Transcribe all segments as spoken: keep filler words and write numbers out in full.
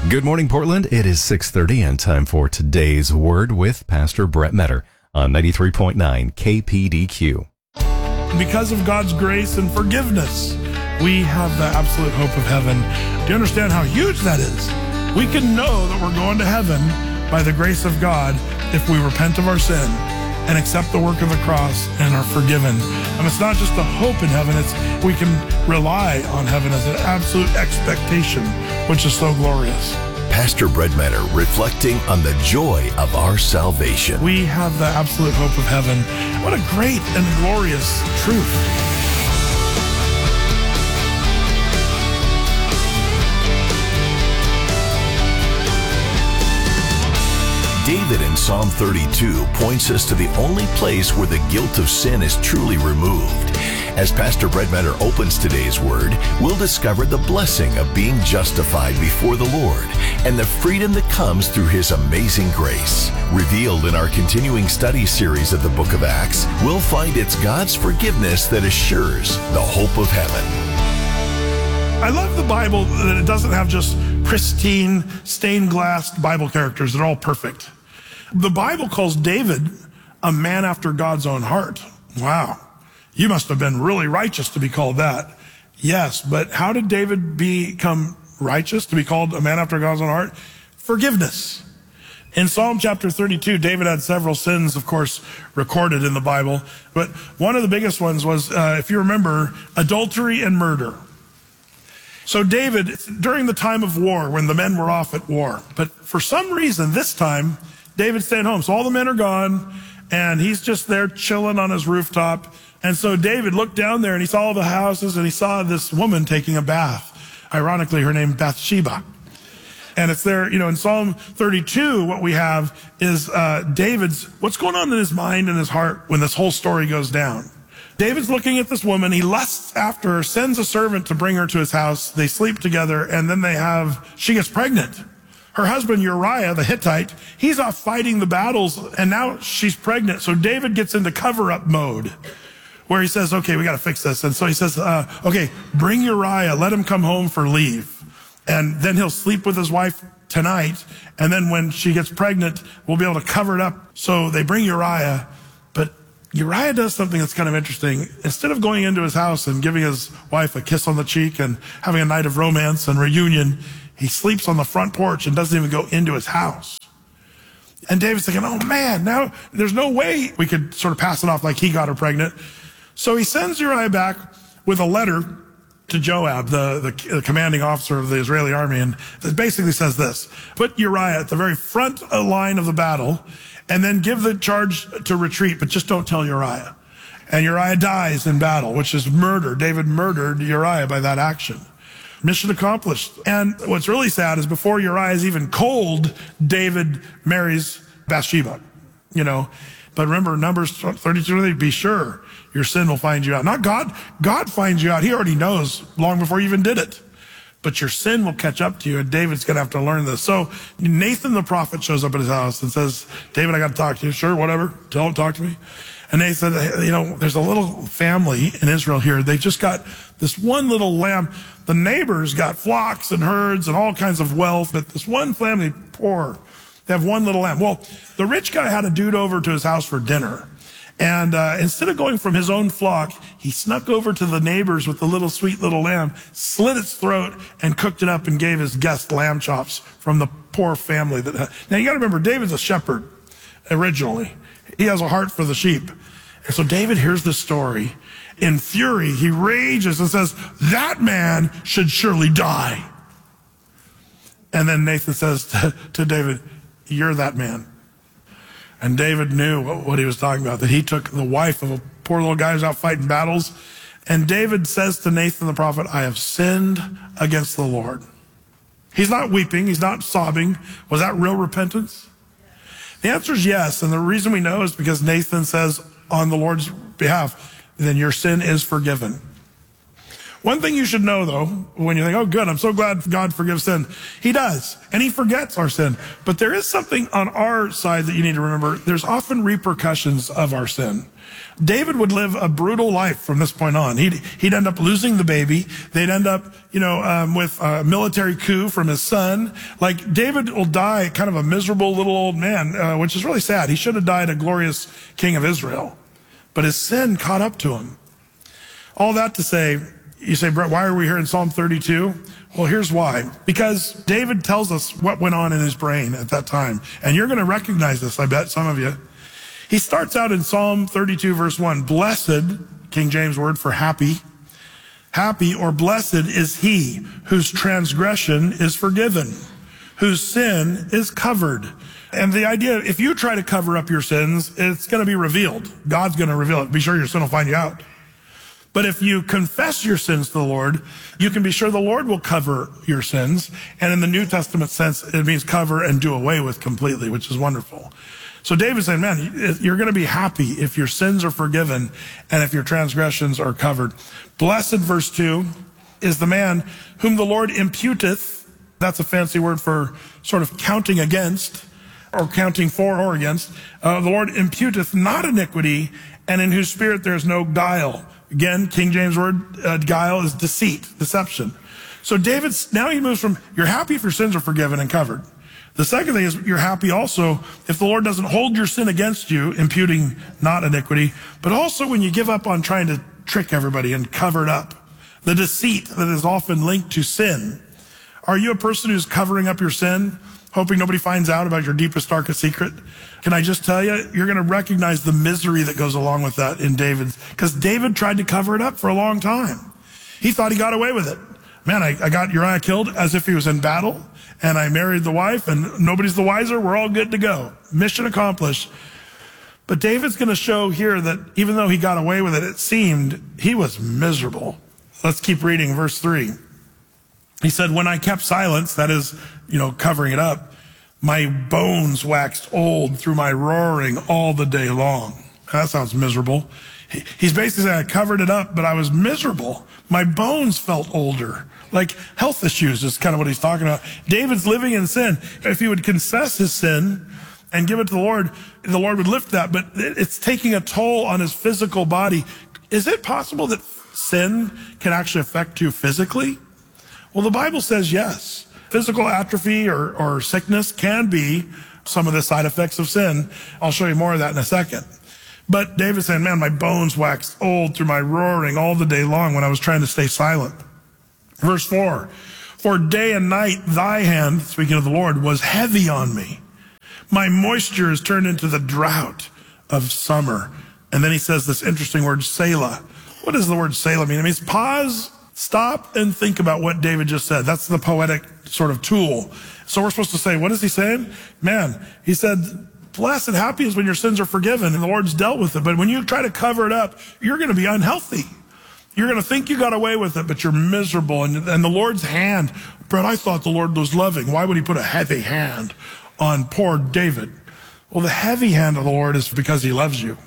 Good morning, Portland. It is six thirty and time for today's Word with Pastor Brett Metter on ninety-three point nine K P D Q. Because of God's grace and forgiveness, we have the absolute hope of heaven. Do you understand how huge that is? We can know that we're going to heaven by the grace of God if we repent of our sin and accept the work of the cross and are forgiven. And it's not just a hope in heaven, it's we can rely on heaven as an absolute expectation, which is so glorious. Pastor Brett Metter reflecting on the joy of our salvation. We have the absolute hope of heaven. What a great and glorious truth. David in Psalm thirty-two points us to the only place where the guilt of sin is truly removed. As Pastor Brett Metter opens today's word, we'll discover the blessing of being justified before the Lord and the freedom that comes through His amazing grace. Revealed in our continuing study series of the book of Acts, we'll find it's God's forgiveness that assures the hope of heaven. I love the Bible that it doesn't have just pristine, stained glass Bible characters that are all perfect. The Bible calls David a man after God's own heart. Wow. You must have been really righteous to be called that. Yes, but how did David become righteous, to be called a man after God's own heart? Forgiveness. In Psalm chapter thirty-two, David had several sins, of course, recorded in the Bible. But one of the biggest ones was, uh, if you remember, adultery and murder. So David, during the time of war, when the men were off at war, but for some reason this time, David's staying home. So all the men are gone, and he's just there chilling on his rooftop. And so David looked down there, and he saw all the houses, and he saw this woman taking a bath. Ironically, her name Bathsheba. And it's there, you know, in Psalm thirty-two, what we have is uh, David's, what's going on in his mind and his heart when this whole story goes down. David's looking at this woman. He lusts after her, sends a servant to bring her to his house. They sleep together, and then they have, she gets pregnant. Her husband Uriah, the Hittite, he's off fighting the battles, and now she's pregnant. So David gets into cover-up mode, where he says, okay, we got to fix this. And so he says, uh, okay, bring Uriah, let him come home for leave. And then he'll sleep with his wife tonight, and then when she gets pregnant, we'll be able to cover it up. So they bring Uriah, but Uriah does something that's kind of interesting. Instead of going into his house and giving his wife a kiss on the cheek and having a night of romance and reunion, he sleeps on the front porch and doesn't even go into his house. And David's thinking, oh man, now there's no way we could sort of pass it off like he got her pregnant. So he sends Uriah back with a letter to Joab, the, the, the commanding officer of the Israeli army, and it basically says this: put Uriah at the very front line of the battle, and then give the charge to retreat, but just don't tell Uriah. And Uriah dies in battle, which is murder. David murdered Uriah by that action. Mission accomplished. And what's really sad is before Uriah is even cold, David marries Bathsheba, you know. But remember, Numbers thirty-two, be sure your sin will find you out. Not God. God finds you out. He already knows long before you even did it. But your sin will catch up to you, and David's going to have to learn this. So Nathan the prophet shows up at his house and says, David, I got to talk to you. Sure, whatever. Tell him, talk to me. And Nathan said, you know, there's a little family in Israel here. They just got this one little lamb. The neighbors got flocks and herds and all kinds of wealth, but this one family, poor, they have one little lamb. Well, the rich guy had a dude over to his house for dinner. And uh, instead of going from his own flock, he snuck over to the neighbors with the little sweet little lamb, slit its throat, and cooked it up and gave his guest lamb chops from the poor family. That Now, you got to remember, David's a shepherd originally. He has a heart for the sheep. And so David hears this story. In fury, he rages and says, that man should surely die. And then Nathan says to, to David, you're that man. And David knew what, what he was talking about, that he took the wife of a poor little guy who's out fighting battles. And David says to Nathan the prophet, I have sinned against the Lord. He's not weeping. He's not sobbing. Was that real repentance? The answer is yes. And the reason we know is because Nathan says on the Lord's behalf, then your sin is forgiven. One thing you should know, though, when you think, oh, good, I'm so glad God forgives sin. He does, and he forgets our sin. But there is something on our side that you need to remember. There's often repercussions of our sin. David would live a brutal life from this point on. He'd, he'd end up losing the baby. They'd end up, you know, um, with a military coup from his son. Like, David will die kind of a miserable little old man, uh, which is really sad. He should have died a glorious king of Israel. But his sin caught up to him. All that to say, you say, Brett, why are we here in Psalm thirty-two? Well, here's why. Because David tells us what went on in his brain at that time. And you're going to recognize this, I bet, some of you. He starts out in Psalm thirty-two, verse one. Blessed, King James word for happy. Happy or blessed is he whose transgression is forgiven, whose sin is covered. And the idea, if you try to cover up your sins, it's going to be revealed. God's going to reveal it. Be sure your sin will find you out. But if you confess your sins to the Lord, you can be sure the Lord will cover your sins. And in the New Testament sense, it means cover and do away with completely, which is wonderful. So David's saying, man, you're going to be happy if your sins are forgiven and if your transgressions are covered. Blessed, verse two, is the man whom the Lord imputeth. That's a fancy word for sort of counting against or counting for or against. Uh, the Lord imputeth not iniquity, and in whose spirit there is no guile. Again, King James word, uh, guile is deceit, deception. So David's, now he moves from, you're happy if your sins are forgiven and covered. The second thing is you're happy also if the Lord doesn't hold your sin against you, imputing not iniquity, but also when you give up on trying to trick everybody and cover it up. The deceit that is often linked to sin. Are you a person who's covering up your sin, hoping nobody finds out about your deepest, darkest secret? Can I just tell you, you're going to recognize the misery that goes along with that in David's, because David tried to cover it up for a long time. He thought he got away with it. Man, I, I got Uriah killed as if he was in battle, and I married the wife, and nobody's the wiser. We're all good to go. Mission accomplished. But David's going to show here that even though he got away with it, it seemed he was miserable. Let's keep reading verse three. He said, when I kept silence, that is, you know, covering it up, my bones waxed old through my roaring all the day long. That sounds miserable. He's basically saying, I covered it up, but I was miserable. My bones felt older. Like health issues is kind of what he's talking about. David's living in sin. If he would confess his sin and give it to the Lord, the Lord would lift that, but it's taking a toll on his physical body. Is it possible that sin can actually affect you physically? Well, the Bible says yes. Physical atrophy or, or sickness can be some of the side effects of sin. I'll show you more of that in a second. But David's saying, man, my bones waxed old through my roaring all the day long when I was trying to stay silent. Verse four, for day and night thy hand, speaking of the Lord, was heavy on me. My moisture is turned into the drought of summer. And then he says this interesting word, Selah. What does the word Selah mean? It means pause, stop, and think about what David just said. That's the poetic sort of tool. So we're supposed to say, what is he saying? Man, he said, blessed and happy is when your sins are forgiven and the Lord's dealt with it. But when you try to cover it up, you're going to be unhealthy. You're going to think you got away with it, but you're miserable. And, and the Lord's hand, Brett, I thought the Lord was loving. Why would he put a heavy hand on poor David? Well, the heavy hand of the Lord is because he loves you.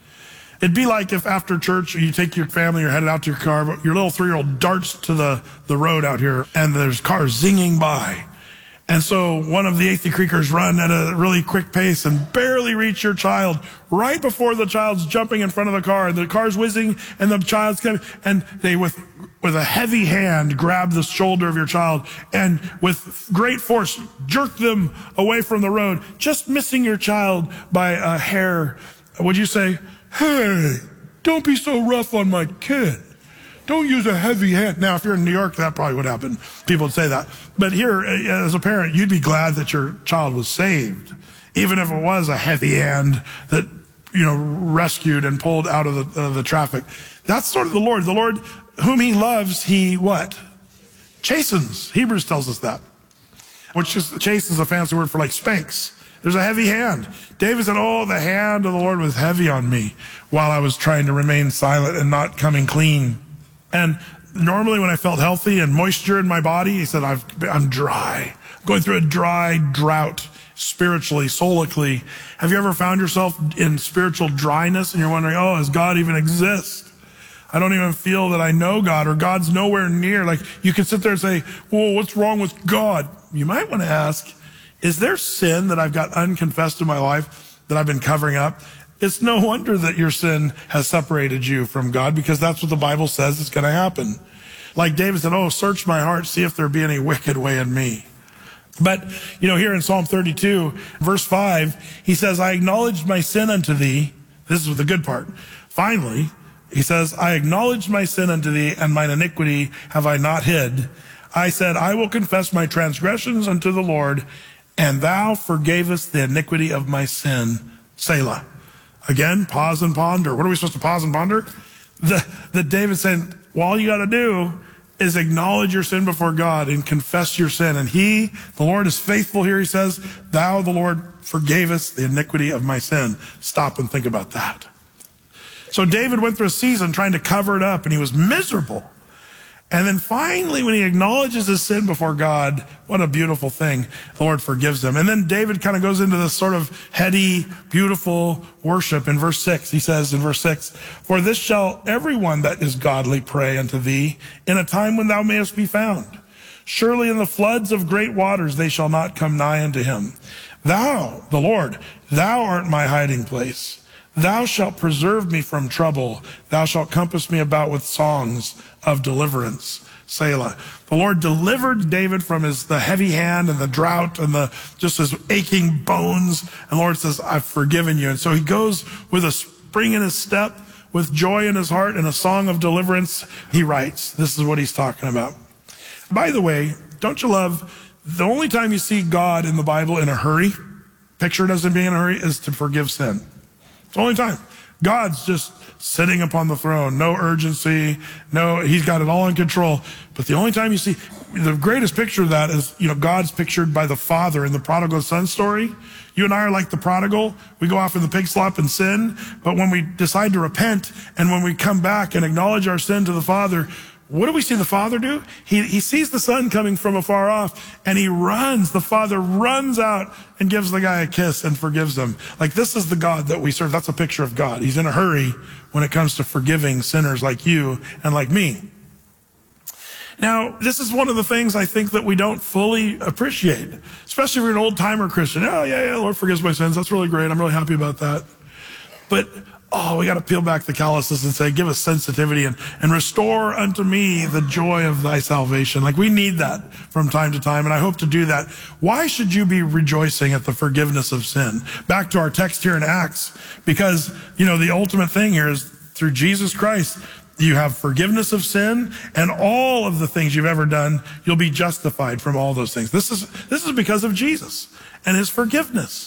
It'd be like if after church you take your family, you're headed out to your car, but your little three-year-old darts to the, the road out here and there's cars zinging by. And so one of the Athey Creekers run at a really quick pace and barely reach your child right before the child's jumping in front of the car. And the car's whizzing and the child's coming. And they, with, with a heavy hand, grab the shoulder of your child and with great force, jerk them away from the road, just missing your child by a hair. Would you say, hey, don't be so rough on my kid. Don't use a heavy hand. Now, if you're in New York, that probably would happen. People would say that. But here, as a parent, you'd be glad that your child was saved, even if it was a heavy hand that, you know, rescued and pulled out of the, uh, the traffic. That's sort of the Lord. The Lord, whom he loves, he what? Chastens. Hebrews tells us that. Which is, chastens is a fancy word for like spanks. There's a heavy hand. David said, oh, the hand of the Lord was heavy on me while I was trying to remain silent and not coming clean. And normally when I felt healthy and moisture in my body, he said, I've, I'm dry. I'm going through a dry drought spiritually, soulically. Have you ever found yourself in spiritual dryness and you're wondering, oh, does God even exist? I don't even feel that I know God, or God's nowhere near. Like, you can sit there and say, well, what's wrong with God? You might want to ask, is there sin that I've got unconfessed in my life that I've been covering up? It's no wonder that your sin has separated you from God, because that's what the Bible says is going to happen. Like David said, oh, search my heart, see if there be any wicked way in me. But, you know, here in Psalm thirty-two, verse five, he says, I acknowledged my sin unto thee. This is the good part. Finally, he says, I acknowledged my sin unto thee, and mine iniquity have I not hid. I said, I will confess my transgressions unto the Lord, and thou forgavest the iniquity of my sin. Selah. Again, pause and ponder. What are we supposed to pause and ponder? The, the David saying, well, all you got to do is acknowledge your sin before God and confess your sin. And he, the Lord, is faithful here. He says, thou, the Lord, forgavest the iniquity of my sin. Stop and think about that. So David went through a season trying to cover it up, and he was miserable. And then finally, when he acknowledges his sin before God, what a beautiful thing. The Lord forgives him. And then David kind of goes into this sort of heady, beautiful worship in verse six. He says in verse six, for this shall everyone that is godly pray unto thee in a time when thou mayest be found. Surely in the floods of great waters they shall not come nigh unto him. Thou, the Lord, thou art my hiding place. Thou shalt preserve me from trouble. Thou shalt compass me about with songs of deliverance. Selah. The Lord delivered David from his, the heavy hand and the drought and the, just his aching bones. And the Lord says, I've forgiven you. And so he goes with a spring in his step, with joy in his heart, and a song of deliverance. He writes, this is what he's talking about. By the way, don't you love, the only time you see God in the Bible in a hurry, pictured as him being in a hurry, is to forgive sin. It's the only time. God's just sitting upon the throne. No urgency. No, he's got it all in control. But the only time you see, the greatest picture of that is, you know, God's pictured by the father in the prodigal son story. You and I are like the prodigal. We go off in the pig slop and sin. But when we decide to repent, and when we come back and acknowledge our sin to the Father, what do we see the Father do? He, he sees the son coming from afar off, and he runs. The Father runs out and gives the guy a kiss and forgives him. Like, this is the God that we serve. That's a picture of God. He's in a hurry when it comes to forgiving sinners like you and like me. Now, this is one of the things I think that we don't fully appreciate, especially if you're an old-timer Christian. Oh, yeah, yeah, the Lord forgives my sins. That's really great. I'm really happy about that. But oh, we got to peel back the calluses and say, give us sensitivity and, and restore unto me the joy of thy salvation. Like, we need that from time to time, and I hope to do that. Why should you be rejoicing at the forgiveness of sin? Back to our text here in Acts, because, you know, the ultimate thing here is through Jesus Christ, you have forgiveness of sin, and all of the things you've ever done, you'll be justified from all those things. This is, this is because of Jesus and his forgiveness.